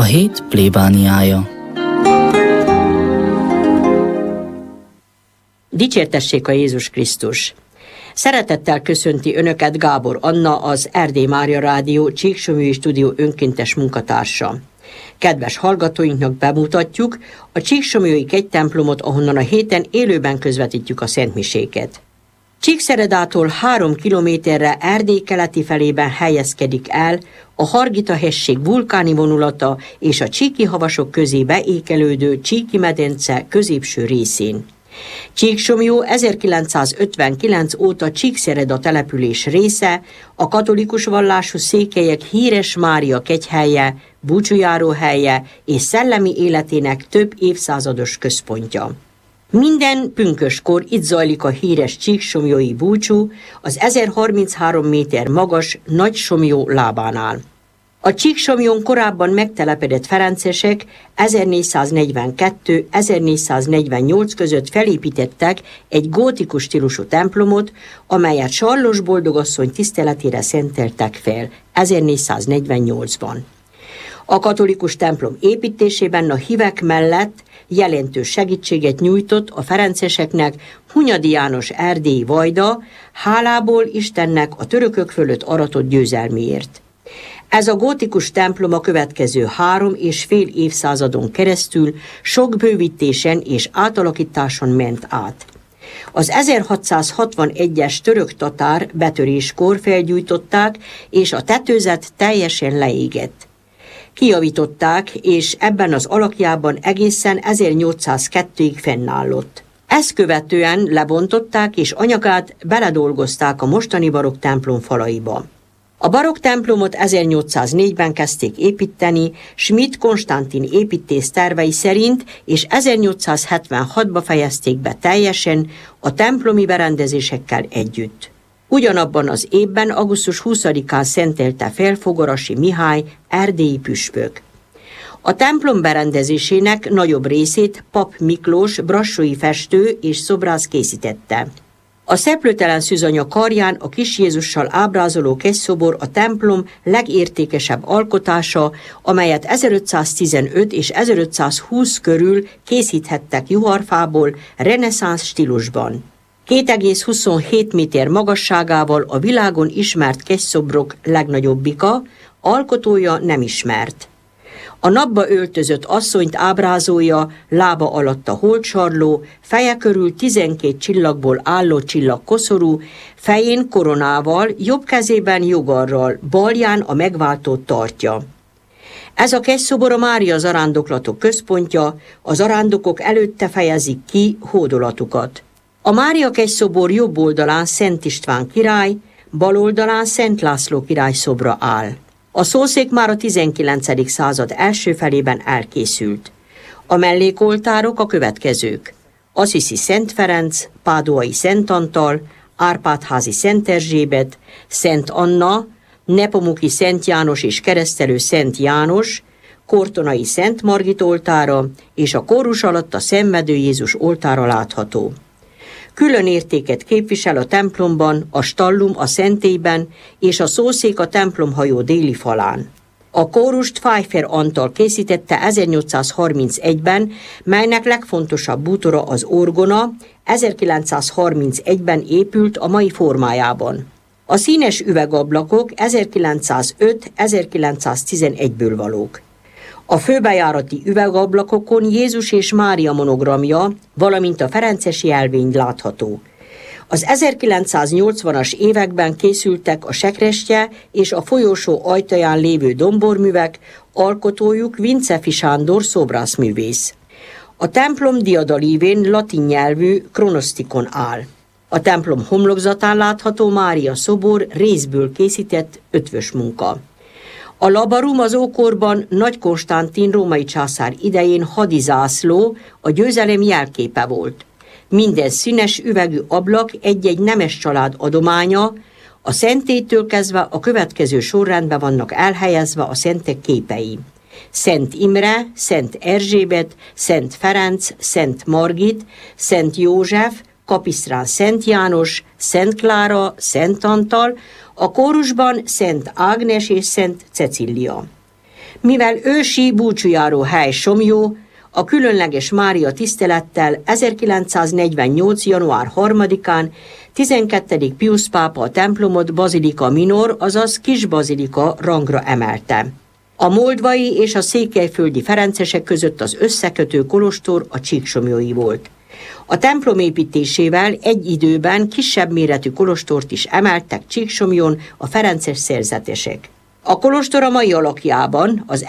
A hét plébániája. Dicsértessék a Jézus Krisztus! Szeretettel köszönti Önöket Gábor Anna, az Erdély Mária Rádió Csíksomlyói Stúdió önkéntes munkatársa. Kedves hallgatóinknak bemutatjuk a Csíksomlyói kegytemplomot, ahonnan a héten élőben közvetítjük a szentmiséket. Csíkszeredától 3 kilométerre Erdély keleti felében helyezkedik el a Hargita-hegység vulkáni vonulata és a Csíki-havasok közé beékelődő Csíki-medence középső részén. Csíksomlyó 1959 óta Csíkszereda település része, a katolikus vallású székelyek híres Mária kegyhelye, búcsújáróhelye és szellemi életének több évszázados központja. Minden pünköskor itt zajlik a híres csíksomlyói búcsú az 1033 méter magas Nagy-Somlyó lábánál. A Csíksomlyón korábban megtelepedett ferencesek 1442-1448 között felépítettek egy gótikus stílusú templomot, amelyet Sarlós boldogasszony tiszteletére szenteltek fel 1448-ban. A katolikus templom építésében a hívek mellett jelentős segítséget nyújtott a ferenceseknek Hunyadi János erdélyi vajda, hálából Istennek a törökök fölött aratott győzelméért. Ez a gótikus templom a következő 3,5 évszázadon keresztül sok bővítésen és átalakításon ment át. Az 1661-es török-tatár betöréskor felgyújtották, és a tetőzet teljesen leégett. Kijavították, és ebben az alakjában egészen 1802-ig fennállott. Ezt követően lebontották, és anyagát beledolgozták a mostani barokk templom falaiba. A barokk templomot 1804-ben kezdték építeni, Schmidt Konstantin építész tervei szerint, és 1876-ba fejezték be teljesen a templomi berendezésekkel együtt. Ugyanabban az évben, augusztus 20-án szentelte fel Fogorasi Mihály, erdélyi püspök. A templom berendezésének nagyobb részét Pap Miklós brassói festő és szobrász készítette. A szeplőtelen szűzanya karján a Kis Jézussal ábrázoló kegyszobor a templom legértékesebb alkotása, amelyet 1515 és 1520 körül készíthettek juharfából reneszánsz stílusban. 2,27 méter magasságával a világon ismert kegyszobrok legnagyobbika, alkotója nem ismert. A napba öltözött asszonyt ábrázolja, lába alatt a holtsarló, feje körül 12 csillagból álló csillagkoszorú, fején koronával, jobb kezében jogarral, balján a megváltót tartja. Ez a kegyszobor a Mária zarándoklatok központja, a zarándokok előtte fejezik ki hódolatukat. A Mária kegyszobor jobb oldalán Szent István király, bal oldalán Szent László király szobra áll. A szószék már a 19. század első felében elkészült. A mellékoltárok a következők: Assisi Szent Ferenc, Páduai Szent Antal, Árpád-házi Szent Erzsébet, Szent Anna, Nepomuki Szent János és keresztelő Szent János, Kortonai Szent Margit oltára és a kórus alatt a Szenvedő Jézus oltára látható. Külön értéket képvisel a templomban a stallum a szentélyben és a szószék a templomhajó déli falán. A kórust Pfeiffer Antal készítette 1831-ben, melynek legfontosabb bútora az orgona, 1931-ben épült a mai formájában. A színes üvegablakok 1905-1911-ből valók. A főbejárati üvegablakokon Jézus és Mária monogramja, valamint a ferencesi jelvény látható. Az 1980-as években készültek a sekrestye és a folyósó ajtaján lévő domborművek, alkotójuk Vincefi Sándor szobrászművész. A templom diadalívén latin nyelvű kronosztikon áll. A templom homlokzatán látható Mária szobor részből készített ötvös munka. A labarum az ókorban Nagy Konstantin római császár idején hadizászló, a győzelem jelképe volt. Minden színes üvegű ablak egy-egy nemes család adománya, a szentélytől kezdve a következő sorrendben vannak elhelyezve a szentek képei. Szent Imre, Szent Erzsébet, Szent Ferenc, Szent Margit, Szent József, Kapisztrán Szent János, Szent Klára, Szent Antal, a kórusban Szent Ágnes és Szent Cecília. Mivel ősi búcsújáró hely Somlyó, a különleges Mária tisztelettel 1948. január 3-án 12. Piusz pápa a templomot Bazilika Minor, azaz Kisbazilika rangra emelte. A moldvai és a székelyföldi ferencesek között az összekötő kolostor a csíksomlyói volt. A templom építésével egy időben kisebb méretű kolostort is emeltek Csíksomlyon a ferences szerzetesek. A kolostor a mai alakjában az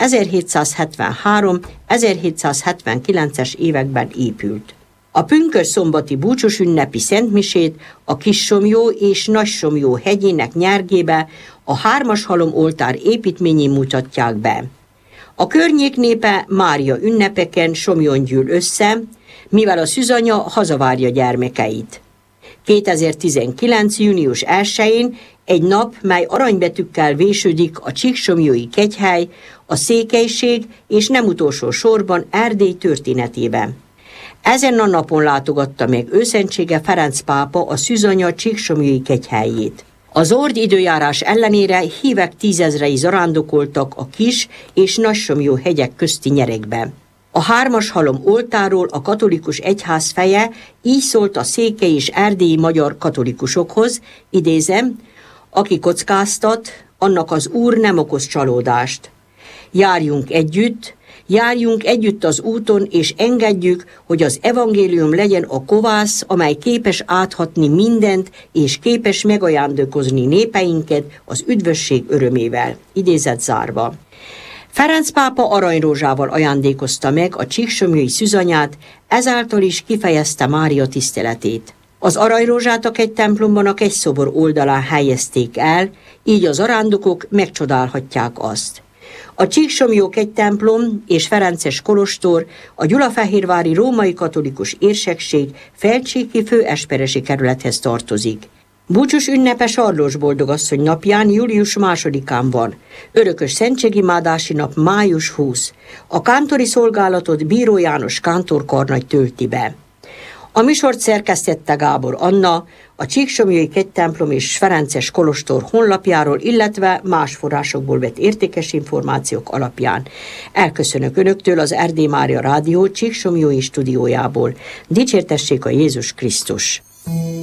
1773-1779-es években épült. A pünkösdszombati búcsús ünnepi szentmisét a Kissomlyó és Nagysomlyó hegyének nyergébe a Hármashalom oltár építményén mutatják be. A környék népe Mária ünnepeken Somlyon gyűl össze, mivel a szűzanya hazavárja gyermekeit. 2019. június 1-én egy nap, mely aranybetűkkel vésődik a csíksomlyói kegyhely, a székelység és nem utolsó sorban Erdély történetében. Ezen a napon látogatta meg őszentsége Ferenc pápa a szűzanya csíksomlyói kegyhelyét. Az ord időjárás ellenére hívek tízezrei zarándokoltak a Kis- és Nagysomlyó hegyek közti nyeregbe. A Hármashalom oltáról a katolikus egyház feje így szólt a székely és erdélyi magyar katolikusokhoz, idézem, aki kockáztat, annak az Úr nem okoz csalódást. Járjunk együtt az úton, és engedjük, hogy az evangélium legyen a kovász, amely képes áthatni mindent, és képes megajándékozni népeinket az üdvösség örömével. Idézet zárva. Ferenc pápa aranyrózsával ajándékozta meg a csíksomlyói szűzanyát, ezáltal is kifejezte Mária tiszteletét. Az aranyrózsát a kegytemplomban a kegyszobor oldalán helyezték el, így az arándokok megcsodálhatják azt. A Csíksomlyó kegytemplom és ferences kolostor a gyulafehérvári római katolikus érsekség Felcsíki főesperesi kerülethez tartozik. Búcsús ünnepe Sarlós Boldogasszony napján július 2-án van, örökös szentségimádási nap május 20. A kántori szolgálatot Bíró János kántorkarnagy tölti be. A műsort szerkesztette Gábor Anna, a Csíksomlyói kegytemplom és ferences kolostor honlapjáról, illetve más forrásokból vett értékes információk alapján. Elköszönök Önöktől az Erdély Mária Rádió Csíksomlyói stúdiójából. Dicsértessék a Jézus Krisztus!